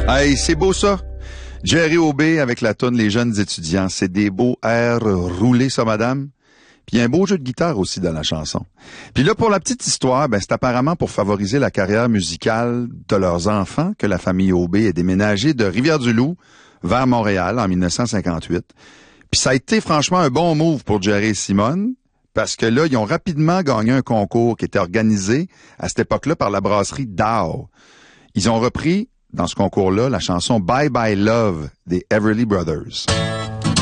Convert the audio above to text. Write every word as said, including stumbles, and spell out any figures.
Hey, c'est beau ça. Jerry Aubé avec la toune Les Jeunes Étudiants. C'est des beaux airs roulés, ça, madame. Puis il y a un beau jeu de guitare aussi dans la chanson. Puis là, pour la petite histoire, ben c'est apparemment pour favoriser la carrière musicale de leurs enfants que la famille Aubé est déménagée de Rivière-du-Loup vers Montréal en dix-neuf cent cinquante-huit. Puis ça a été franchement un bon move pour Jerry et Simone, parce que là, ils ont rapidement gagné un concours qui était organisé à cette époque-là par la brasserie Dow. Ils ont repris dans ce concours-là la chanson Bye Bye Love des Everly Brothers.